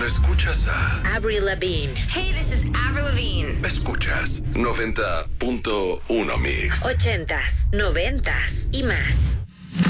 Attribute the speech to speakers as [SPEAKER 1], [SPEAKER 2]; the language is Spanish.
[SPEAKER 1] escuchas a
[SPEAKER 2] Avril Lavigne.
[SPEAKER 3] Hey, this is Avril Lavigne.
[SPEAKER 1] Escuchas 90.1 Mix.
[SPEAKER 2] 80s, 90s y más.